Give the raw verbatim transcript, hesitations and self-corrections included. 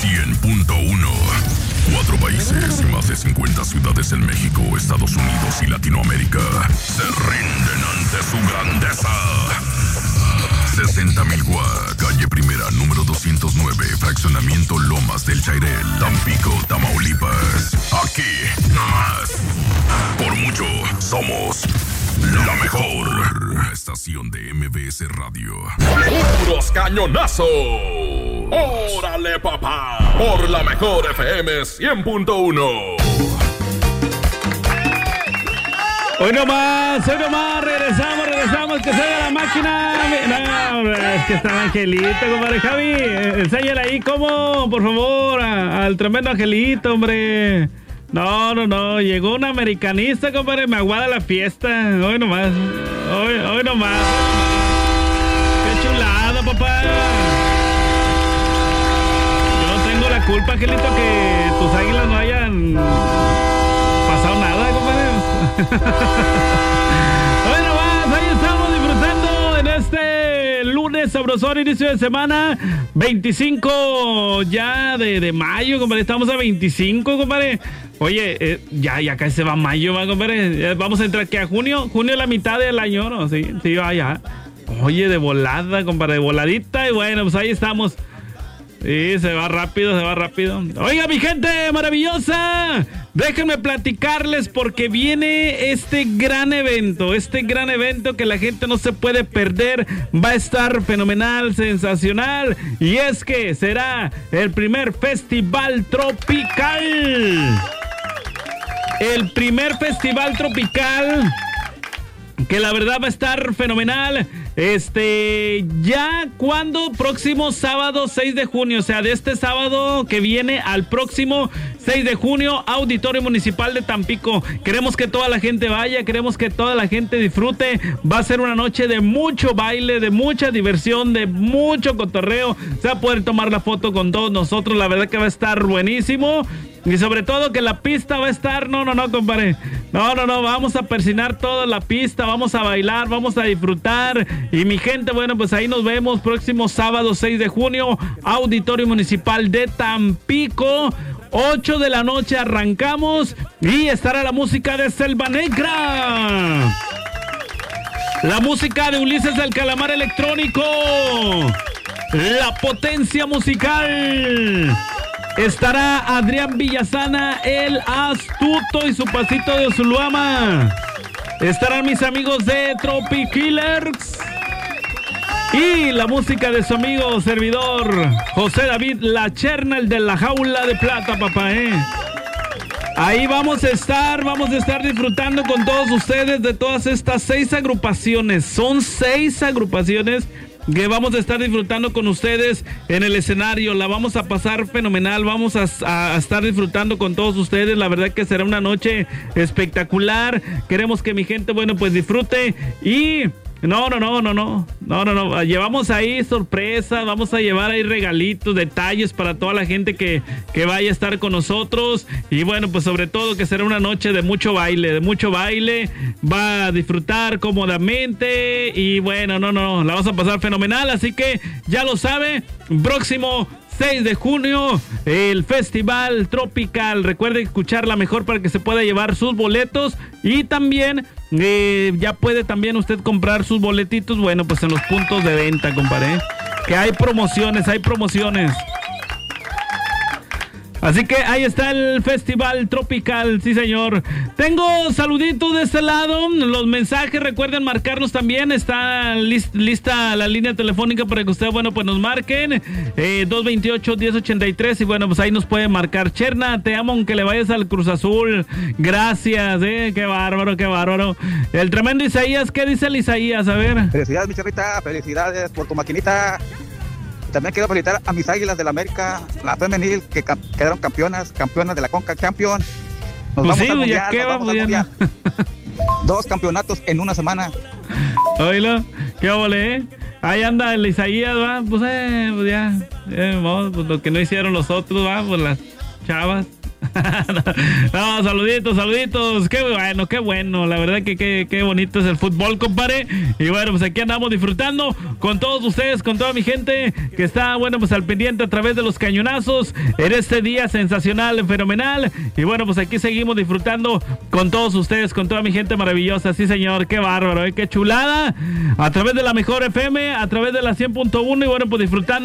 cien punto uno. Cuatro países y más de cincuenta ciudades en México, Estados Unidos y Latinoamérica se rinden ante su grandeza. sesenta mil Guá, calle Primera, número doscientos nueve, fraccionamiento Lomas del Chairel, Tampico, Tamaulipas. Aquí, nomás. Por mucho, somos la mejor estación de M B S Radio. ¡Puros cañonazos! ¡Órale, papá! Por la mejor F M cien punto uno. Hoy nomás, hoy nomás, regresamos, regresamos, que se haga la máquina. No, es que está Angelito, compadre Javi. Enséñale ahí cómo, por favor, a, al tremendo Angelito, hombre. No, no, no, llegó un americanista, compadre, me aguada la fiesta. Hoy nomás, hoy, hoy nomás. Qué chulada, papá. Yo no tengo la culpa, Angelito, que tus águilas no hayan pasado nada, compadre. Bueno, más, ahí estamos disfrutando en este lunes sabrosón, inicio de semana, veinticinco ya de, de mayo, compadre. Estamos a veinticinco, compadre. Oye, eh, ya, ya casi se va mayo, ¿va, compadre? Ya vamos a entrar, ¿qué? ¿A junio? Junio es la mitad del año, ¿no? Sí, sí, vaya. Oye, de volada, compadre, de voladita. Y bueno, pues ahí estamos. Sí, se va rápido, se va rápido. Oiga, mi gente maravillosa, déjenme platicarles porque viene este gran evento, este gran evento que la gente no se puede perder. Va a estar fenomenal, sensacional, y es que será el primer festival tropical. El primer festival tropical que la verdad va a estar fenomenal. Este, ya cuando, próximo sábado seis de junio, o sea, de este sábado que viene al próximo seis de junio, Auditorio Municipal de Tampico. Queremos que toda la gente vaya, queremos que toda la gente disfrute. Va a ser una noche de mucho baile, de mucha diversión, de mucho cotorreo. Se va a poder tomar la foto con todos nosotros, la verdad que va a estar buenísimo. Y sobre todo que la pista va a estar, no, no, no, compadre. No, no, no, vamos a persinar toda la pista, vamos a bailar, vamos a disfrutar. Y mi gente, bueno, pues ahí nos vemos próximo sábado seis de junio, Auditorio Municipal de Tampico. ocho de la noche arrancamos y estará la música de Selva Negra. La música de Ulises del Calamar Electrónico. La potencia musical. Estará Adrián Villasana, el astuto, y su pasito de Osuluama. Estarán mis amigos de Tropikillers. Y la música de su amigo servidor, José David La Cherna, el de la jaula de plata, papá, ¿eh? Ahí vamos a estar, vamos a estar disfrutando con todos ustedes de todas estas seis agrupaciones. Son seis agrupaciones que vamos a estar disfrutando con ustedes en el escenario. La vamos a pasar fenomenal, vamos a, a, a estar disfrutando con todos ustedes. La verdad que será una noche espectacular. Queremos que mi gente, bueno, pues disfrute. Y no, no, no, no, no, no, no, no, llevamos ahí sorpresas, vamos a llevar ahí regalitos, detalles para toda la gente que, que vaya a estar con nosotros. Y bueno, pues sobre todo que será una noche de mucho baile, de mucho baile. Va a disfrutar cómodamente y bueno, no, no, no, la vamos a pasar fenomenal. Así que ya lo sabe, próximo seis de junio, el Festival Tropical. Recuerde escuchar la mejor para que se pueda llevar sus boletos. Y también eh, ya puede también usted comprar sus boletitos, bueno, pues en los puntos de venta, compadre. Que hay promociones, hay promociones. Así que ahí está el Festival Tropical, sí señor. Tengo saluditos de este lado, los mensajes, recuerden marcarnos también. Está list, lista la línea telefónica para que ustedes, bueno, pues nos marquen. Eh, dos veintiocho, diez ochenta y tres y bueno, pues ahí nos pueden marcar. Cherna, te amo aunque le vayas al Cruz Azul. Gracias, eh, qué bárbaro, qué bárbaro. El tremendo Isaías, ¿qué dice el Isaías? A ver. Felicidades, mi Cherrita, felicidades por tu maquinita. También quiero felicitar a mis Águilas del América, la femenil, que ca- quedaron campeonas, campeonas de la Conca Champions. Nos Pues vamos sí, al ya mundial, qué nos va, vamos al pues ya mundial. Dos campeonatos en una semana. Oílo, qué ole, ¿eh? Ahí anda el Isaías, va, pues, eh, pues ya, eh, vamos, pues lo que no hicieron los otros, va, pues las chavas, No, saluditos, saluditos. Qué bueno, qué bueno. La verdad que qué, qué bonito es el fútbol, compadre. Y bueno, pues aquí andamos disfrutando con todos ustedes, con toda mi gente que está, bueno, pues al pendiente a través de los cañonazos en este día sensacional, fenomenal. Y bueno, pues aquí seguimos disfrutando con todos ustedes, con toda mi gente maravillosa. Sí, señor, qué bárbaro, ¿eh? Qué chulada. A través de la mejor F M, a través de la cien punto uno y bueno, pues disfrutando